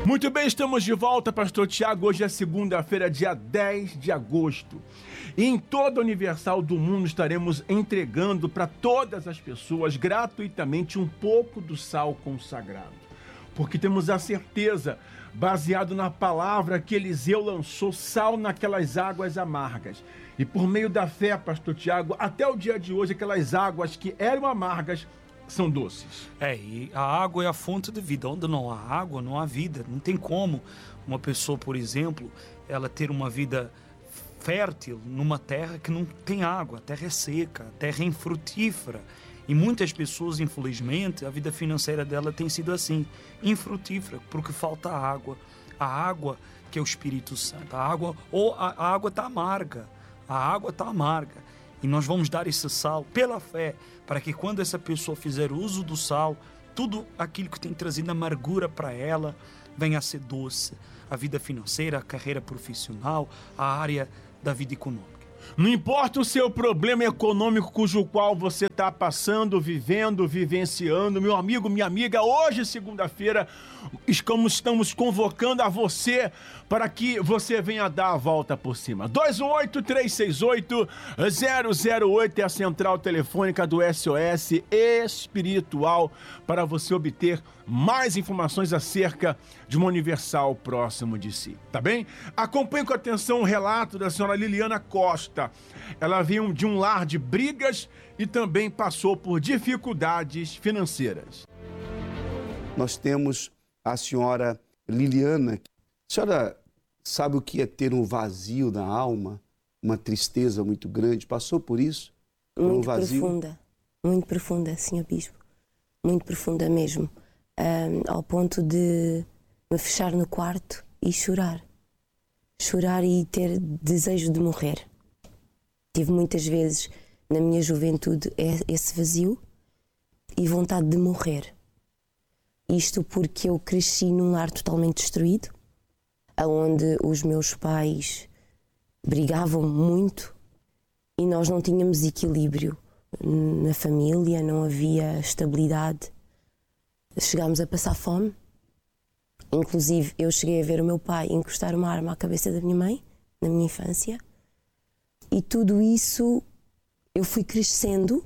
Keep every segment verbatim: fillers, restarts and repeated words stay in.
Muito bem, estamos de volta, Pastor Tiago. Hoje é segunda-feira, dia dez de agosto. E em toda a Universal do mundo estaremos entregando para todas as pessoas gratuitamente um pouco do sal consagrado. Porque temos a certeza, baseado na palavra que Eliseu lançou, sal naquelas águas amargas. E por meio da fé, Pastor Tiago, até o dia de hoje, aquelas águas que eram amargas são doces. É, e a água é a fonte de vida. Onde não há água, não há vida. Não tem como uma pessoa, por exemplo, ela ter uma vida fértil numa terra que não tem água. A terra é seca, a terra é infrutífera. E muitas pessoas, infelizmente, a vida financeira dela tem sido assim, infrutífera, porque falta água. A água que é o Espírito Santo. A água, ou a, a água está amarga. A água está amarga. E nós vamos dar esse sal pela fé, para que quando essa pessoa fizer uso do sal, tudo aquilo que tem trazido amargura para ela venha a ser doce. A vida financeira, a carreira profissional, a área da vida econômica. Não importa o seu problema econômico cujo qual você está passando, vivendo, vivenciando, meu amigo, minha amiga, hoje, segunda-feira, estamos convocando a você para que você venha dar a volta por cima. dois um oito, três seis oito, zero zero oito é a central telefônica do S O S Espiritual para você obter mais informações acerca de uma Universal próximo de si, tá bem? Acompanhe com atenção o relato da senhora Liliana Costa. Ela veio de um lar de brigas e também passou por dificuldades financeiras. Nós temos a senhora Liliana. A senhora sabe o que é ter um vazio na alma, uma tristeza muito grande? Passou por isso? Muito um vazio? profunda, muito profunda, senhor Bispo. Muito profunda mesmo. Um, ao ponto de me fechar no quarto e chorar. Chorar e ter desejo de morrer. Tive muitas vezes na minha juventude esse vazio e vontade de morrer. Isto porque eu cresci num lar totalmente destruído, onde os meus pais brigavam muito e nós não tínhamos equilíbrio na família, não havia estabilidade. Chegámos a passar fome. Inclusive, eu cheguei a ver o meu pai encostar uma arma à cabeça da minha mãe, na minha infância. E tudo isso, eu fui crescendo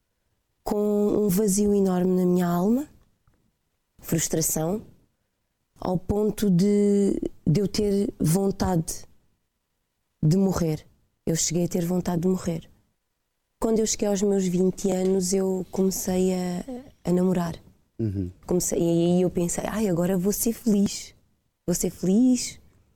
com um vazio enorme na minha alma, frustração, ao ponto de, de eu ter vontade de morrer. Eu cheguei a ter vontade de morrer. Quando eu cheguei aos meus vinte anos, eu comecei a, a namorar. Uhum. Comecei, e aí eu pensei, ai, agora vou ser feliz. Vou ser feliz,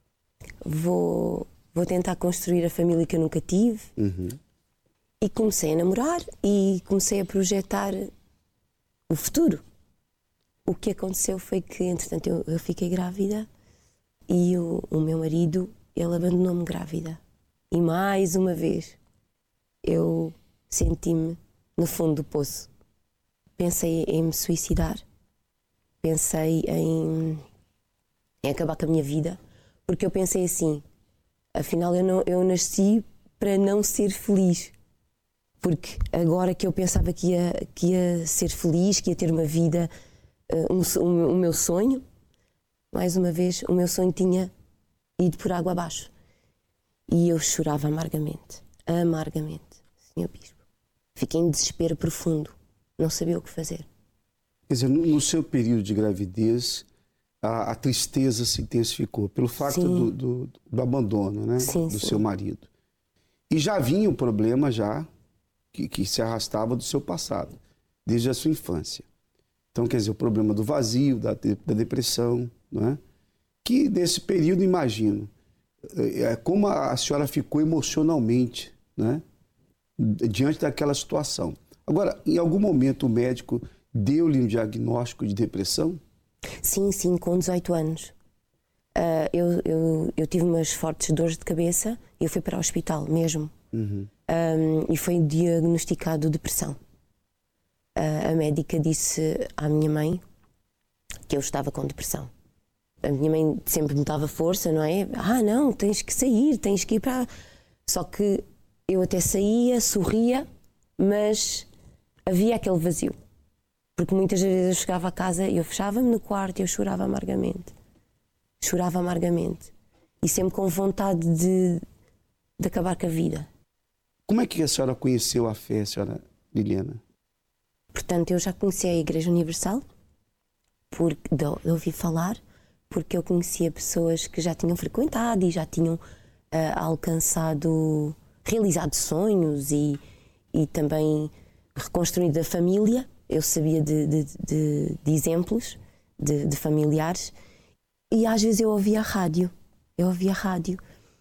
vou, vou tentar construir a família que eu nunca tive. Uhum. E comecei a namorar e comecei a projetar o futuro. O que aconteceu foi que, entretanto, eu, eu fiquei grávida e o, o meu marido, ele abandonou-me grávida. E mais uma vez, eu senti-me no fundo do poço. Pensei em me suicidar, pensei em, em acabar com a minha vida, porque eu pensei assim, afinal eu, não, eu nasci para não ser feliz, porque agora que eu pensava que ia, que ia ser feliz, que ia ter uma vida, um, um, o meu sonho, mais uma vez, o meu sonho tinha ido por água abaixo. E eu chorava amargamente, amargamente, senhor Bispo. Fiquei em desespero profundo. Não sabia o que fazer. Quer dizer, no, no seu período de gravidez, a, a tristeza se intensificou pelo facto do, do, do abandono, né? Sim, do sim. seu marido. E já vinha um problema já que, que se arrastava do seu passado, desde a sua infância. Então, quer dizer, o problema do vazio, da, da depressão, não é? Que nesse período, imagino, é, como a, a senhora ficou emocionalmente, né? Diante daquela situação. Agora, em algum momento o médico deu-lhe um diagnóstico de depressão? Sim, sim, com dezoito anos. Uh, eu, eu, eu tive umas fortes dores de cabeça e eu fui para o hospital mesmo. Uhum. Um, e foi diagnosticado depressão. Uh, a médica disse à minha mãe que eu estava com depressão. A minha mãe sempre me dava força, não é? Ah, não, tens que sair, tens que ir para... Só que eu até saía, sorria, mas havia aquele vazio. Porque muitas vezes eu chegava a casa e eu fechava-me no quarto e eu chorava amargamente. chorava amargamente e sempre com vontade de, de acabar com a vida. Como é que a senhora conheceu a fé, senhora Liliana? Portanto, eu já conhecia a Igreja Universal, porque de ouvi falar, porque eu conhecia pessoas que já tinham frequentado e já tinham uh, alcançado, realizado sonhos e, e também reconstruído a família. Eu sabia de, de, de, de exemplos de, de familiares e às vezes eu ouvia a rádio. Eu ouvia a rádio.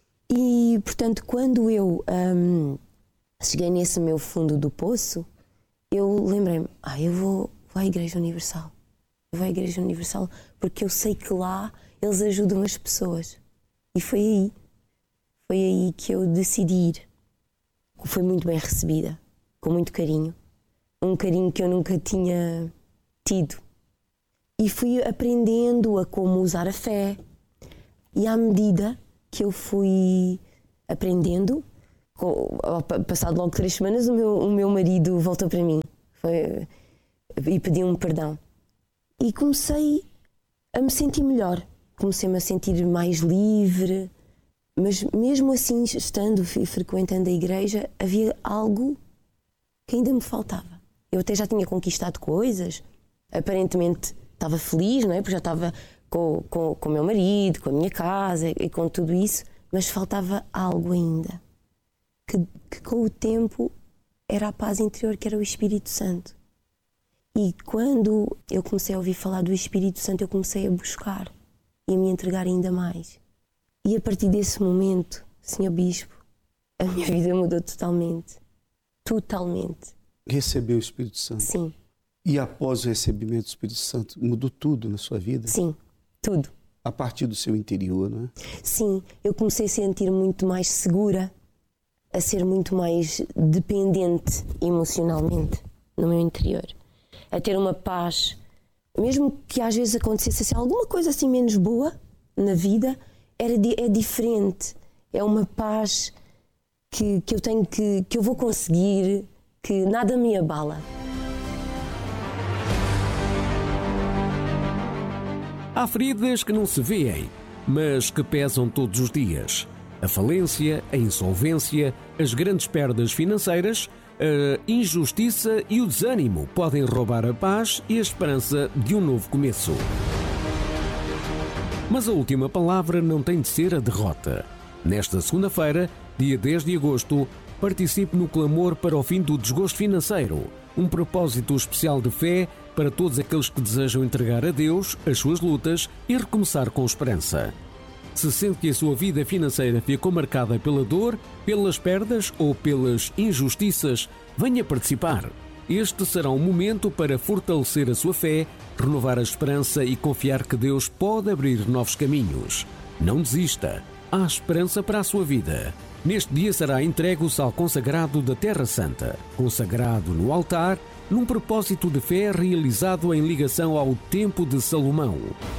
E, portanto, quando eu um, cheguei nesse meu fundo do poço, eu lembrei-me, ah, eu vou, vou à Igreja Universal. Eu vou à Igreja Universal porque eu sei que lá eles ajudam as pessoas. E foi aí, foi aí que eu decidi ir. Foi muito bem recebida, com muito carinho. Um carinho que eu nunca tinha tido. E fui aprendendo a como usar a fé. E à medida que eu fui aprendendo, passado logo três semanas, o meu, o meu marido voltou para mim foi, e pediu-me perdão. E comecei a me sentir melhor. Comecei-me a sentir mais livre. Mas mesmo assim, estando e frequentando a igreja, havia algo que ainda me faltava. Eu até já tinha conquistado coisas, aparentemente estava feliz, não é? Porque já estava com, com, com o meu marido, com a minha casa e com tudo isso, mas faltava algo ainda. Que, que com o tempo era a paz interior, que era o Espírito Santo. E quando eu comecei a ouvir falar do Espírito Santo, eu comecei a buscar e a me entregar ainda mais. E a partir desse momento, senhor Bispo, a minha vida mudou totalmente. Totalmente. Recebeu o Espírito Santo? Sim. E após o recebimento do Espírito Santo, mudou tudo na sua vida? Sim, tudo. A partir do seu interior, não é? Sim, eu comecei a sentir muito mais segura, a ser muito mais dependente emocionalmente no meu interior. A ter uma paz, mesmo que às vezes acontecesse assim, alguma coisa assim menos boa na vida, era, é diferente. É uma paz que, que eu tenho que, que eu vou conseguir, que nada me abala. Há feridas que não se veem, mas que pesam todos os dias. A falência, a insolvência, as grandes perdas financeiras, a injustiça e o desânimo podem roubar a paz e a esperança de um novo começo. Mas a última palavra não tem de ser a derrota. Nesta segunda-feira, dia dez de agosto, participe no clamor para o fim do desgosto financeiro, um propósito especial de fé para todos aqueles que desejam entregar a Deus as suas lutas e recomeçar com esperança. Se sente que a sua vida financeira ficou marcada pela dor, pelas perdas ou pelas injustiças, venha participar. Este será um momento para fortalecer a sua fé, renovar a esperança e confiar que Deus pode abrir novos caminhos. Não desista. Há esperança para a sua vida. Neste dia será entregue o sal consagrado da Terra Santa, consagrado no altar, num propósito de fé realizado em ligação ao Templo de Salomão.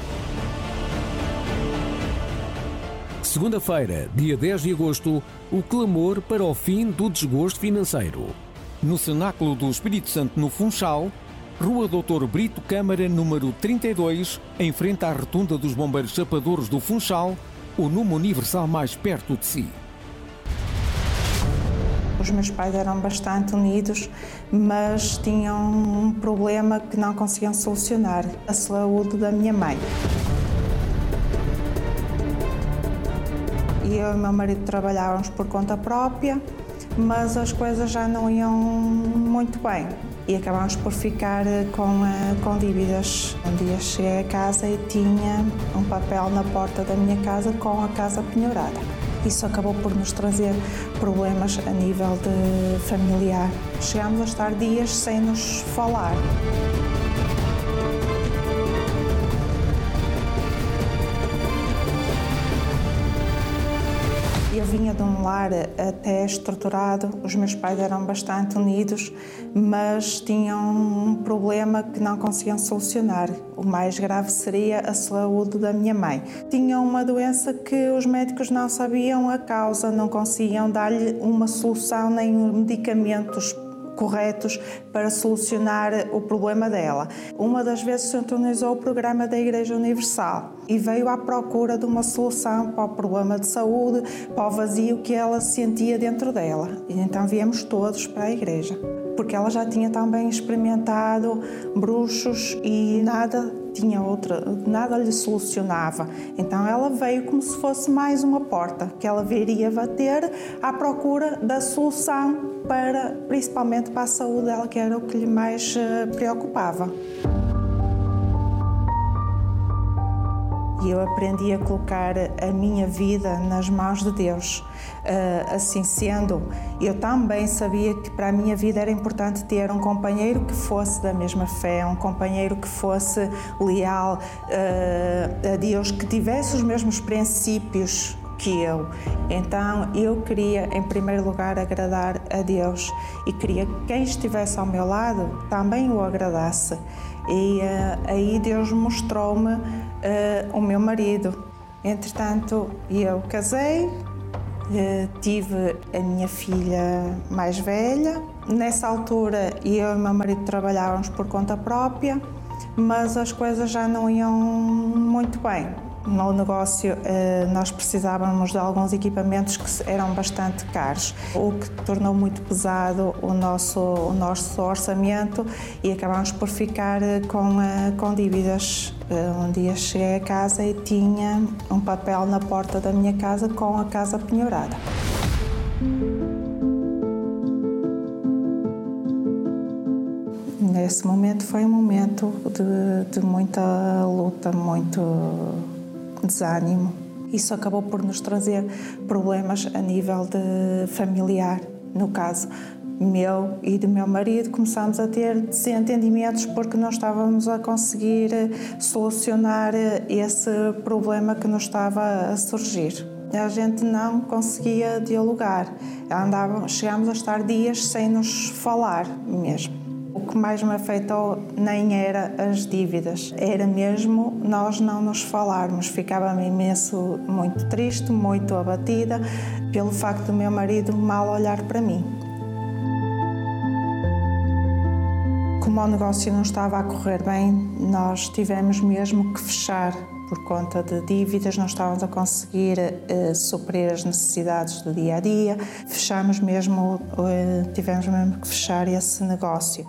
Segunda-feira, dia dez de agosto, o clamor para o fim do desgosto financeiro. No Cenáculo do Espírito Santo, no Funchal, Rua doutor Brito Câmara, número trinta e dois, em frente à Rotunda dos Bombeiros Chapadores do Funchal, o número universal mais perto de si. Os meus pais eram bastante unidos, mas tinham um problema que não conseguiam solucionar: a saúde da minha mãe. E eu e o meu marido trabalhávamos por conta própria, mas as coisas já não iam muito bem e acabámos por ficar com, com dívidas. Um dia cheguei a casa e tinha um papel na porta da minha casa com a casa penhorada. Isso acabou por nos trazer problemas a nível de familiar. Chegámos a estar dias sem nos falar. Eu vinha de um lar até estruturado, os meus pais eram bastante unidos, mas tinham um problema que não conseguiam solucionar. O mais grave seria a saúde da minha mãe. Tinham uma doença que os médicos não sabiam a causa, não conseguiam dar-lhe uma solução nem medicamentos corretos para solucionar o problema dela. Uma das vezes sintonizou o programa da Igreja Universal e veio à procura de uma solução para o problema de saúde, para o vazio que ela sentia dentro dela. E então viemos todos para a igreja, porque ela já tinha também experimentado bruxos e nada tinha outra, nada lhe solucionava. Então ela veio como se fosse mais uma porta que ela viria bater à procura da solução para, principalmente para a saúde dela, que era o que lhe mais preocupava. E eu aprendi a colocar a minha vida nas mãos de Deus. Assim sendo, eu também sabia que para a minha vida era importante ter um companheiro que fosse da mesma fé, um companheiro que fosse leal a Deus, que tivesse os mesmos princípios que eu. Então eu queria, em primeiro lugar, agradar a Deus e queria que quem estivesse ao meu lado também o agradasse. E uh, aí Deus mostrou-me uh, o meu marido. Entretanto, eu casei, uh, tive a minha filha mais velha. Nessa altura, eu e meu marido trabalhávamos por conta própria, mas as coisas já não iam muito bem. No negócio, nós precisávamos de alguns equipamentos que eram bastante caros, o que tornou muito pesado o nosso, o nosso orçamento e acabámos por ficar com, com dívidas. Um dia cheguei a casa e tinha um papel na porta da minha casa com a casa penhorada. Nesse momento foi um momento de, de muita luta, muito desânimo. Isso acabou por nos trazer problemas a nível de familiar. No caso meu e do meu marido, começámos a ter desentendimentos porque não estávamos a conseguir solucionar esse problema que nos estava a surgir. A gente não conseguia dialogar. Andava, chegámos a estar dias sem nos falar mesmo. O que mais me afetou nem era as dívidas, era mesmo nós não nos falarmos. Ficava-me imenso, muito triste, muito abatida pelo facto do meu marido mal olhar para mim. Como o negócio não estava a correr bem, nós tivemos mesmo que fechar por conta de dívidas, não estávamos a conseguir uh, suprir as necessidades do dia a dia. Fechámos mesmo, uh, tivemos mesmo que fechar esse negócio.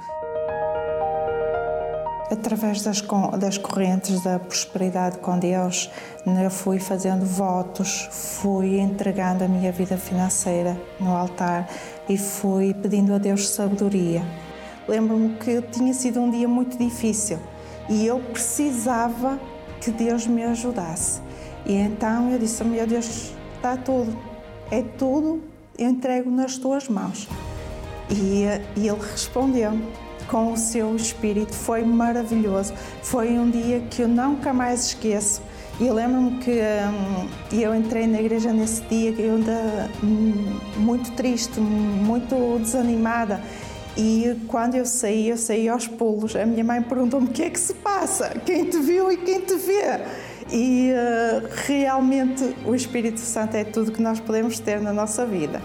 Através das, das correntes da prosperidade com Deus, eu fui fazendo votos, fui entregando a minha vida financeira no altar e fui pedindo a Deus sabedoria. Lembro-me que tinha sido um dia muito difícil e eu precisava que Deus me ajudasse. E então eu disse: meu Deus, está tudo, é tudo, eu entrego nas tuas mãos. E, e Ele respondeu com o seu Espírito. Foi maravilhoso. Foi um dia que eu nunca mais esqueço. E eu lembro-me que hum, eu entrei na igreja nesse dia, eu ainda hum, muito triste, muito desanimada. E quando eu saí, eu saí aos pulos. A minha mãe perguntou-me: o que é que se passa? Quem te viu e quem te vê? E uh, realmente o Espírito Santo é tudo que nós podemos ter na nossa vida.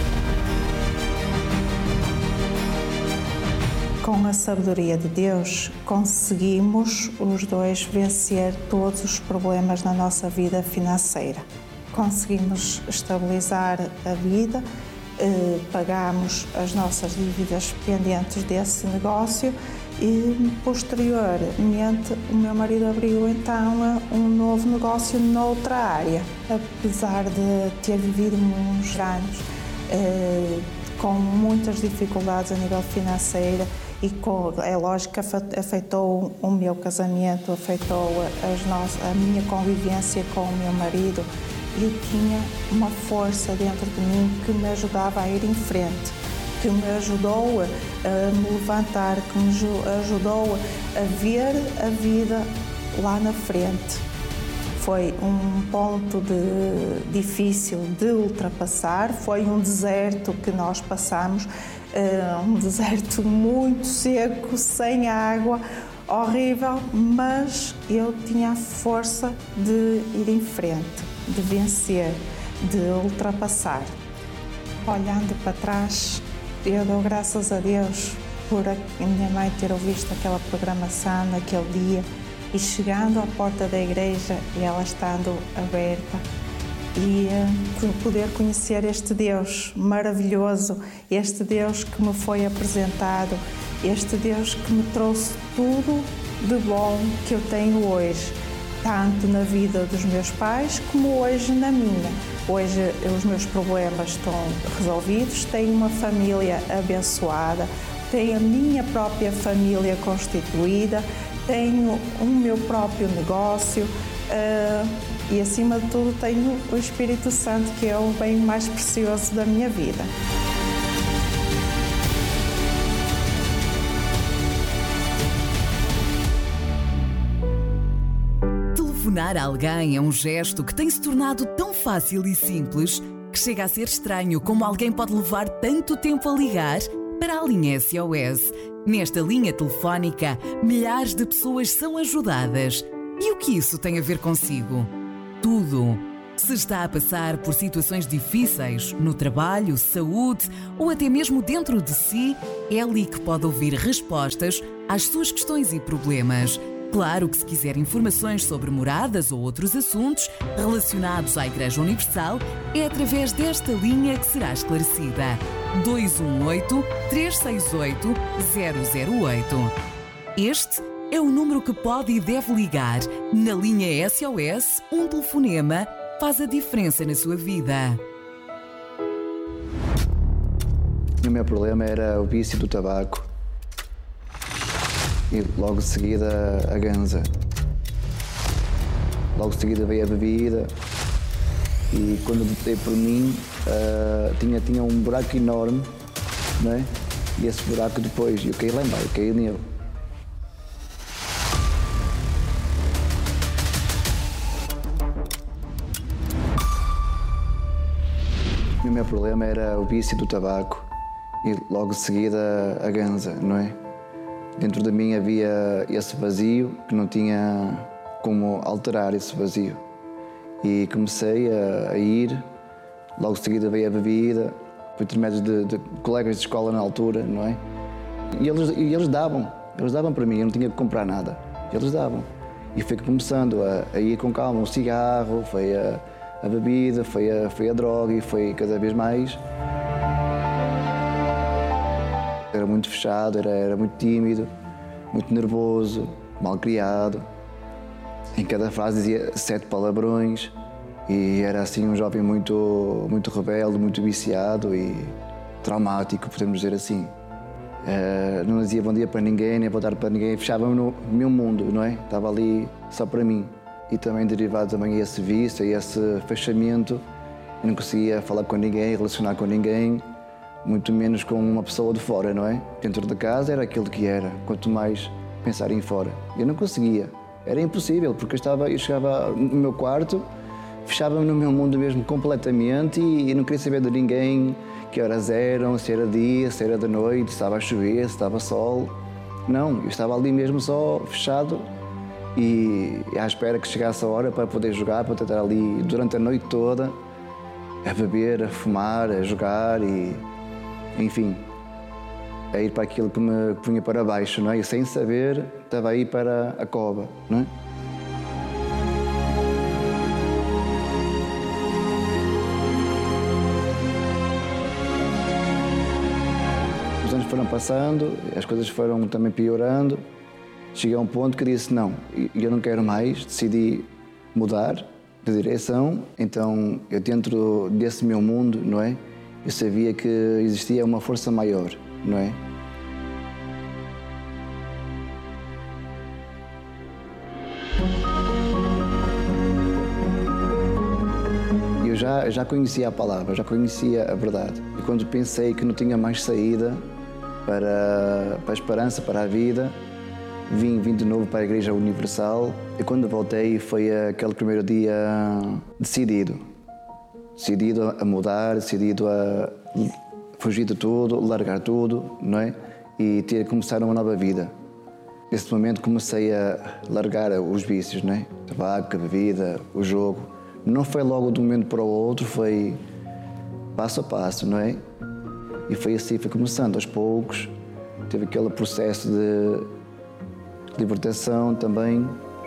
Com a sabedoria de Deus, conseguimos os dois vencer todos os problemas na nossa vida financeira. Conseguimos estabilizar a vida, eh, pagamos as nossas dívidas pendentes desse negócio e, posteriormente, o meu marido abriu então um novo negócio noutra área. Apesar de ter vivido uns anos eh, com muitas dificuldades a nível financeiro, e com, é lógico que afetou o meu casamento, afetou as nossas, a minha convivência com o meu marido. Eu tinha uma força dentro de mim que me ajudava a ir em frente, que me ajudou a me levantar, que me ajudou a ver a vida lá na frente. Foi um ponto de, difícil de ultrapassar, foi um deserto que nós passamos, uh, um deserto muito seco, sem água, horrível, mas eu tinha a força de ir em frente, de vencer, de ultrapassar. Olhando para trás, Eu dou graças a Deus por a minha mãe ter visto aquela programação naquele dia e chegando à porta da igreja e ela estando aberta e uh, poder conhecer este Deus maravilhoso, este Deus que me foi apresentado, este Deus que me trouxe tudo de bom que eu tenho hoje, tanto na vida dos meus pais como hoje na minha. Hoje os meus problemas estão resolvidos, tenho uma família abençoada, tenho a minha própria família constituída, tenho o meu próprio negócio uh, e, acima de tudo, tenho o Espírito Santo, que é o bem mais precioso da minha vida. Telefonar a alguém é um gesto que tem se tornado tão fácil e simples que chega a ser estranho como alguém pode levar tanto tempo a ligar para a linha S O S. Nesta linha telefónica, milhares de pessoas são ajudadas. E o que isso tem a ver consigo? Tudo. Se está a passar por situações difíceis, no trabalho, saúde ou até mesmo dentro de si, é ali que pode ouvir respostas às suas questões e problemas. Claro que se quiser informações sobre moradas ou outros assuntos relacionados à Igreja Universal, é através desta linha que será esclarecida. dois um oito, três seis oito, zero zero oito. Este é o número que pode e deve ligar. Na linha S O S, um telefonema faz a diferença na sua vida. O meu problema era o vício do tabaco. E logo de seguida a ganza. Logo de seguida veio a bebida e quando dei por mim uh, tinha, tinha um buraco enorme, não é? E esse buraco depois, eu caí lá embaixo, eu caí nele. O meu problema era o vício do tabaco e logo de seguida a ganza, não é? Dentro de mim havia esse vazio que não tinha como alterar esse vazio. E comecei a, a ir, logo de seguida veio a bebida, por intermédio de, de colegas de escola na altura, não é? E eles, e eles davam, eles davam para mim, eu não tinha que comprar nada, eles davam. E foi começando a, a ir com calma, o cigarro, foi a, a bebida, foi a, foi a droga e foi cada vez mais. Era muito fechado, era, era muito tímido, muito nervoso, mal criado. Em cada frase dizia sete palavrões e era assim um jovem muito, muito rebelde, muito viciado e traumático, podemos dizer assim. Uh, não dizia bom dia para ninguém, nem boa tarde para ninguém, fechava-me no meu mundo, não é? Estava ali só para mim. E também derivado também a esse vício, a esse fechamento, eu não conseguia falar com ninguém, relacionar com ninguém, muito menos com uma pessoa de fora, não é? Dentro de casa era aquilo que era, quanto mais pensar em fora. Eu não conseguia, era impossível, porque eu, estava, eu chegava no meu quarto, fechava-me no meu mundo mesmo completamente e, e não queria saber de ninguém, que horas eram, se era dia, se era de noite, se estava a chover, se estava sol. Não, eu estava ali mesmo só fechado e à espera que chegasse a hora para poder jogar, para estar ali durante a noite toda, a beber, a fumar, a jogar e... enfim, a ir para aquilo que me punha para baixo, não é? E sem saber, estava aí para a cova, não é? Os anos foram passando, as coisas foram também piorando. Cheguei a um ponto que disse, não, eu não quero mais, decidi mudar de direção. Então, eu dentro desse meu mundo, não é? Eu sabia que existia uma força maior, não é? Eu já, já conhecia a palavra, já conhecia a verdade. E quando pensei que não tinha mais saída para, para a esperança, para a vida, vim, vim de novo para a Igreja Universal. E quando voltei foi aquele primeiro dia decidido. Decidido a mudar, decidido a fugir de tudo, largar tudo, não é? E ter começar uma nova vida. Nesse momento comecei a largar os vícios, não é? Tabaco, a bebida, o jogo. Não foi logo de um momento para o outro, foi passo a passo, não é? E foi assim, foi começando aos poucos, teve aquele processo de libertação também.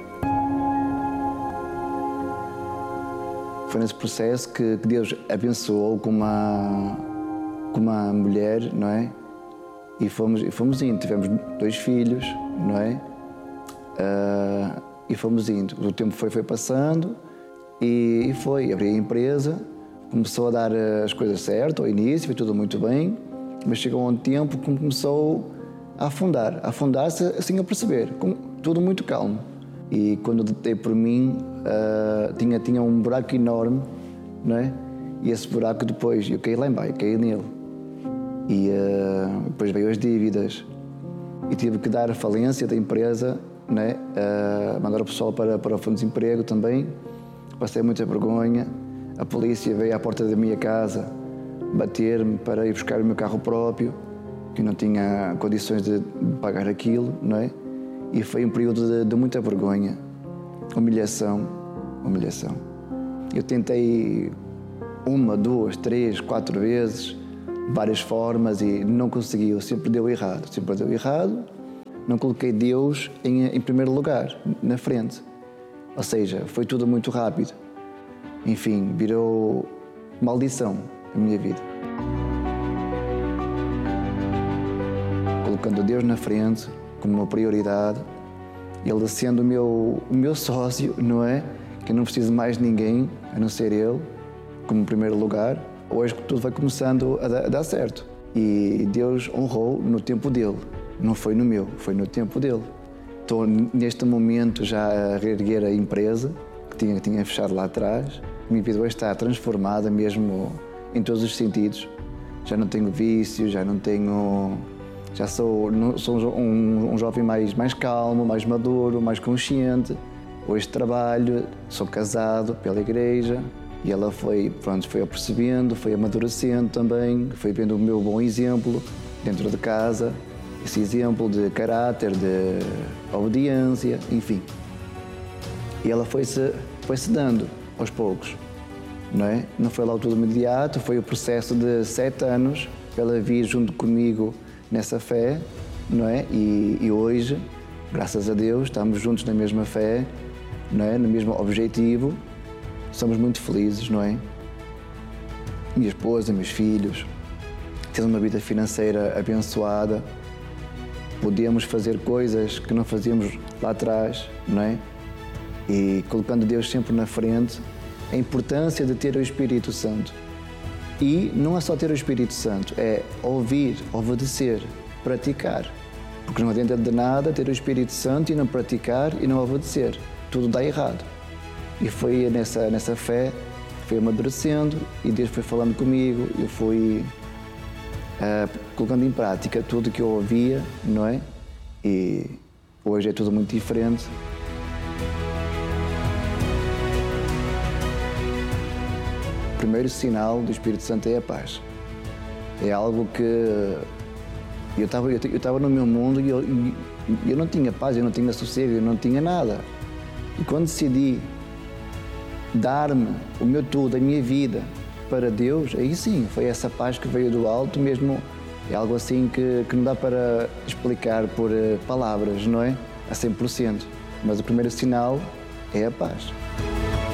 Foi nesse processo que Deus abençoou com uma, com uma mulher, não é? E fomos, e fomos indo, tivemos dois filhos, não é? Uh, e fomos indo. O tempo foi, foi passando e, e foi. Abri a empresa, começou a dar as coisas certas ao início, foi tudo muito bem, mas chegou um tempo que começou a afundar, a afundar-se assim a perceber, com, tudo muito calmo. E quando detei por mim, uh, tinha, tinha um buraco enorme, não é? E esse buraco depois, eu caí lá embaixo, caí nele. E uh, depois veio as dívidas e tive que dar a falência da empresa, né? uh, mandar o pessoal para, para o fundo de desemprego também. Passei muita vergonha. A polícia veio à porta da minha casa bater-me para ir buscar o meu carro próprio, que não tinha condições de pagar aquilo, não é? E foi um período de, de muita vergonha, humilhação, humilhação. Eu tentei uma, duas, três, quatro vezes, várias formas e não conseguiu, sempre deu errado, sempre deu errado. Não coloquei Deus em, em primeiro lugar, na frente. Ou seja, foi tudo muito rápido. Enfim, virou maldição a minha vida. Colocando Deus na frente como uma prioridade, Ele sendo o meu, o meu sócio, não é? Que eu não preciso mais de ninguém, a não ser Ele, como primeiro lugar. Hoje tudo vai começando a dar, a dar certo. E Deus honrou no tempo dele. Não foi no meu, foi no tempo dele. Estou neste momento já a reerguer a empresa que tinha, tinha fechado lá atrás. A minha vida hoje está transformada mesmo em todos os sentidos. Já não tenho vícios, já não tenho... Já sou, sou um, um jovem mais, mais calmo, mais maduro, mais consciente. Hoje trabalho, sou casado pela igreja. E ela foi, pronto, foi apercebendo, foi amadurecendo também, foi vendo o meu bom exemplo dentro de casa, esse exemplo de caráter, de obediência, enfim. E ela foi-se foi-se dando aos poucos, não é? Não foi logo tudo imediato, foi o processo de sete anos para ela vir junto comigo nessa fé, não é? E, e hoje, graças a Deus, estamos juntos na mesma fé, não é? No mesmo objetivo. Somos muito felizes, não é? Minha esposa, meus filhos, temos uma vida financeira abençoada, podemos fazer coisas que não fazíamos lá atrás, não é? E colocando Deus sempre na frente, a importância de ter o Espírito Santo. E não é só ter o Espírito Santo, é ouvir, obedecer, praticar. Porque não adianta de nada ter o Espírito Santo e não praticar e não obedecer. Tudo dá errado. E foi nessa, nessa fé, fui amadurecendo e Deus foi falando comigo, eu fui uh, colocando em prática tudo que eu ouvia, não é? E hoje é tudo muito diferente. O primeiro sinal do Espírito Santo é a paz. É algo que eu estava eu estava no meu mundo e eu, eu não tinha paz, eu não tinha sossego, eu não tinha nada. E quando decidi dar-me o meu tudo, a minha vida para Deus, aí sim, foi essa paz que veio do alto mesmo. É algo assim que, que não dá para explicar por uh, palavras, não é? A cem por cento. Mas o primeiro sinal é a paz.